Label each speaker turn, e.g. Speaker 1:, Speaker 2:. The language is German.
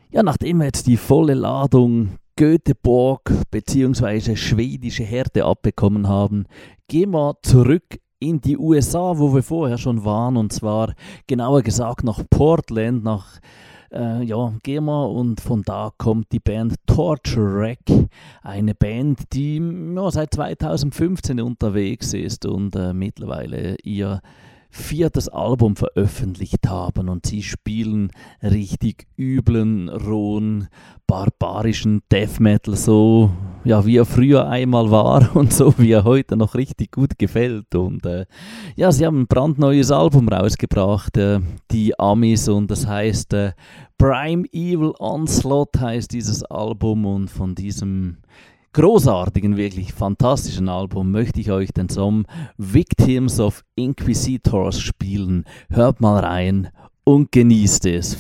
Speaker 1: Ja, nachdem wir jetzt die volle Ladung Göteborg bzw. schwedische Härte abbekommen haben, gehen wir zurück in die USA, wo wir vorher schon waren, und zwar genauer gesagt nach Portland, gehen wir, und von da kommt die Band Torture Rack, eine Band, die seit 2015 unterwegs ist und mittlerweile ihr viertes Album veröffentlicht haben, und sie spielen richtig üblen, rohen, barbarischen Death Metal, so wie er früher einmal war und so wie er heute noch richtig gut gefällt. Und sie haben ein brandneues Album rausgebracht, die Amis, und das heißt Prime Evil Onslaught heißt dieses Album, und von diesem großartigen, wirklich fantastischen Album möchte ich euch den Song Victims of Inquisitors spielen. Hört mal rein und genießt es.